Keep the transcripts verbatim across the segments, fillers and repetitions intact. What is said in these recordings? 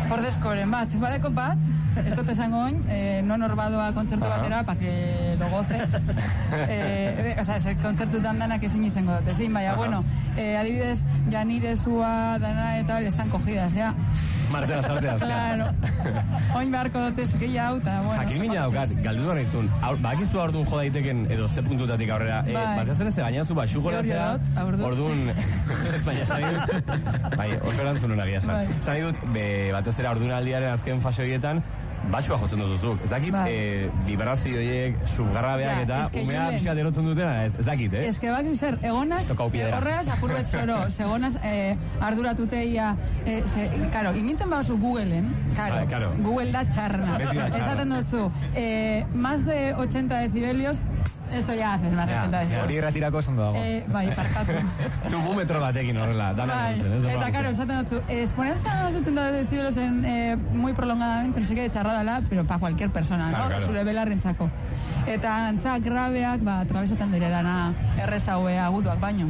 Ordezkoren bat, badeko bat, ez dut esango oin, eh, non orbadoa kontzertu batera, pa que lo goce. eh, o sea, kontzertutan danak ezin izango dut, ezin, baina, bueno, eh, adibidez, Janire zua, dana eta estan cogidas, ya. Martela sarteaz, claro. Oin beharko dutez gehiago, eta, bueno. Jakin mina daukat, galdu gara izun, bakizu aurdun jo daiteken edo ze puntutatik aurrera, eh, bat ez ez gaina zu, ba, xugora zera, ordun, ez baina, zari dut, bai, oso erantzun hona gira, zari dut, bat ez zera ordunaldiaren azken fase horietan, basua jotzen duzuzuk. Ez dakit, eh, vibrazio horiek, subgarrabeak eta umea pixat erotzen dutena, ez dakit, eh? Ez que bak zer, egonaz, horregaz apurbet zoro, segonaz arduratuteia, karo, iminten bauzu Googleen, karo, Google da txarna. Esaten dutzu, más de ochenta decibelios, esto ya haces más de ochenta decibelios. Hori erratirako esan dago. Bai, parkatu. Zubu metro batekin horrela, dana nintzen. Eta, karo, esaten dutzu, exponerse a más de ochenta decibelios en muy prolongadamente, no sé qué, txarradala, pero para cualquier persona, ¿no? Zure belarrentzako. Eta antzak grabeak, ba, trabesetan dire dana errezaue agutuak baino.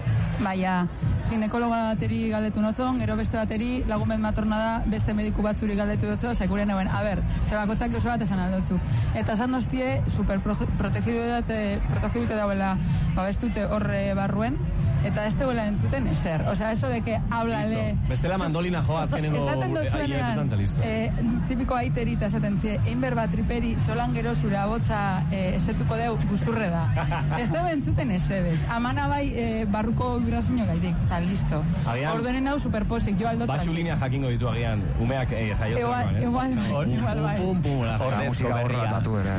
Baina, ginekologa bateri galdetu notzon, gero beste bateri lagumet matrona da, beste mediku batzuri galdetu dutzo, sekuren euen, a ber, zebakotzak oso bat esan aldotzu. Eta esan doztie, superprotegidutate, protegidute dauela, babestute horre barruen, eta ez teuela entzuten ezer. O sea, eso de que háblale... Bestela mandolina joa azkenengo... Esaten dutzuenean, eh, tipiko aiterita esaten zie, einber bat triperi, solan gero zure abotza eh, esetuko deu guzturre da. Ez teu entzuten ezebez. Amana bai eh, barruko vibrazio gaitik, eta listo. Ordenen hau superposik, jo aldot... Basu linea jakingo ditu agian, umeak eh, jaiotzen duan, eh? Igual, igual, bai. Pum, pum, pum, la musika horra tatu ere.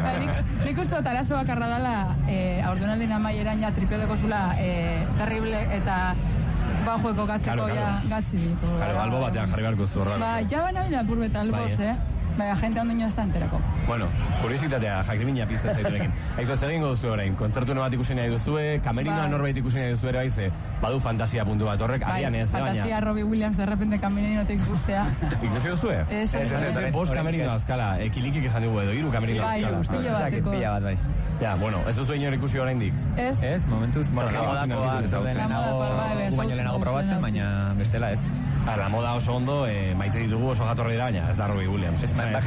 Nik uste dut arazo bakarra dala, ordunaldin amaieran ja tripiodeko zula terrible eta bajueko gatzeko ya gatzidiko. Claro, albo batean jarri beharko zu horra. Ba, ja baina bila purbeta alboz, eh? Baina, gente ondoño ez da enterako. Bueno, kuriositatea, jakrimina pizten zaitunekin. Aizu, ez egingo duzu orain, kontzertu bat ikusi nahi duzue, kamerina norbait ikusi nahi duzue ere baize, badu fantasia puntu bat horrek, agian ez, baina. Fantasia Robbie Williams de repente kamerinotek ikustea. Ikusi duzue? Ez, ez, ez. Bost kamerino azkala, ekilikik esan dugu edo, iru kamerino azkala. Bai, guztillo bateko. Bat, bai. Ja, bueno, ez duzu inor ikusi oraindik. Ez. Ez, momentuz. Bueno, la modakoa zauden lehenago, baino lehenago probatzen, baina bestela ez. La moda oso ondo, maite ditugu oso jatorri da, baina ez da Robbie Williams.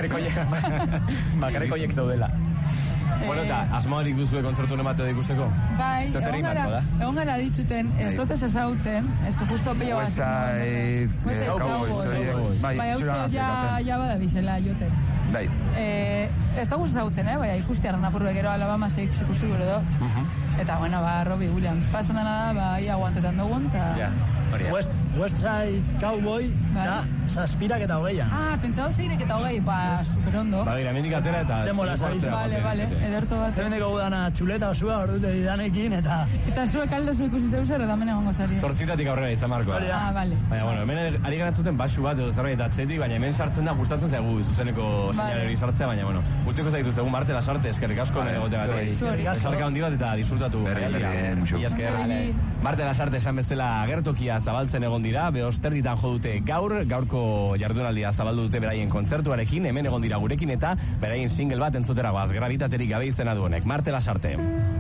Bakarriko hiek zaudela. Bueno, eta asmoarik duzue kontzertu nemate ikusteko? Bai, egon gara dituten, ez dotez ezautzen, ez que justo pello bat. Westside, Cowboys, bai, hau uste ja bada bizela, joten. Bai. Ez da guzti ezautzen, eh, bai, ikustiaren apurbe gero Alabama zeik zekusi gure do. Eta, bueno, ba, Robbie Williams. Pastan dena da, ba, ia guantetan dugun, eta... West, Westside Cowboy da zazpirak eta hogeian. Ah, pentsatu zeirek eta hogei, ba, superondo. Ba, dira, mendik atera eta... Demola zabizu. Vale, vale, ederto bat. Hemeneko gudana txuleta osua, ordute didanekin, eta... Eta zuek aldo zu ikusi zeu zer, eta mene gongo zari. Zortzitatik aurrera izan markoa. Ah, vale. Baina, bueno, hemen ari ganatzuten basu bat edo zerbait atzetik, baina hemen sartzen da gustatzen zaigu zuzeneko seinalerik sartzea, baina, bueno, guztioko zaitu zegu Marte Lasarte, eskerrik asko nire gote bat. Esarka hondi bat eta disfrutatu. Marte Lasarte esan bezala agertokia zabaltzen egon dira, beosterditan jo dute gaur, gaurko jardunaldia zabaldu dute beraien kontzertuarekin, hemen egon dira gurekin eta beraien single bat entzutera goaz, grabitaterik gabe izena duenek. Marte Lasarte.